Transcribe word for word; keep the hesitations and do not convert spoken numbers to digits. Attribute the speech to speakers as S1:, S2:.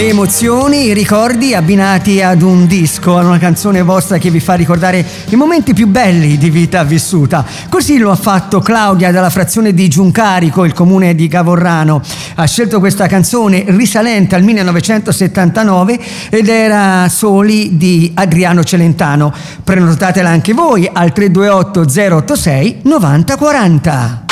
S1: Le emozioni, i ricordi abbinati ad un disco, ad una canzone vostra che vi fa ricordare i momenti più belli di vita vissuta. Così lo ha fatto Claudia dalla frazione di Giuncarico, il comune di Gavorrano. Ha scelto questa canzone risalente al millenovecentosettantanove ed era Soli di Adriano Celentano. Prenotatela anche voi al tre due otto zero otto sei novanta quaranta.